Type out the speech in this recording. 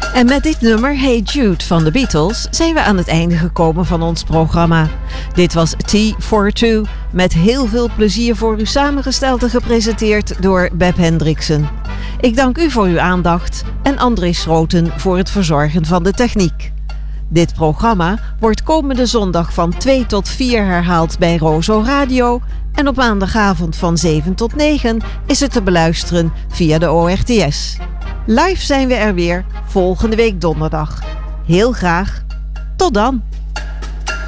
En met dit nummer Hey Jude van de Beatles zijn we aan het einde gekomen van ons programma. Dit was Tea for Two, met heel veel plezier voor u samengesteld en gepresenteerd door Beb Hendriksen. Ik dank u voor uw aandacht en André Schroten voor het verzorgen van de techniek. Dit programma wordt komende zondag van 2 tot 4 herhaald bij Rozo Radio en op maandagavond van 7 tot 9 is het te beluisteren via de ORTS. Live zijn we er weer volgende week donderdag. Heel graag. Tot dan!